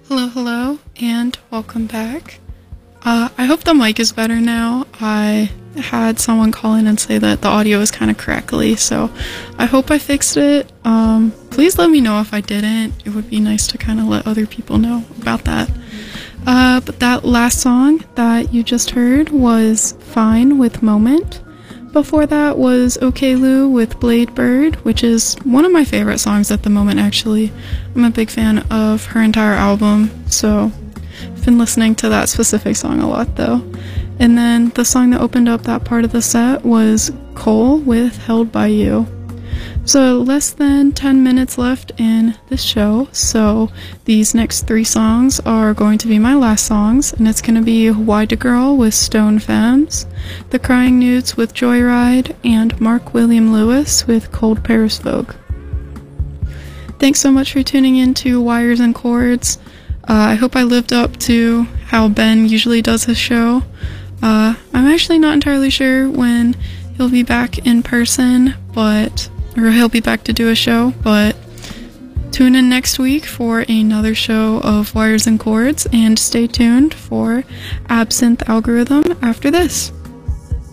Hello, and welcome back. I hope the mic is better now. I had someone call in and say that the audio is kind of crackly, so I hope I fixed it. Please let me know if I didn't. It would be nice to kind of let other people know about that. But that last song that you just heard was Fine with Moment. Before that was OK Lou with Blade Bird, which is one of my favorite songs at the moment, actually. I'm a big fan of her entire album, so I've been listening to that specific song a lot, though. And then the song that opened up that part of the set was Cole with Held by You. So less than 10 minutes left in this show, so these next 3 songs are going to be my last songs, and it's going to be Why Da Girl with Stone Femmes, The Crying Nudes with Joyride, and Mark William Lewis with Cold Paris Vogue. Thanks so much for tuning in to Wires and Chords. I hope I lived up to how Ben usually does his show. I'm actually not entirely sure when he'll be back in person, or he'll be back to do a show, but tune in next week for another show of Wires and Chords, and stay tuned for Absinthe Algorithm after this.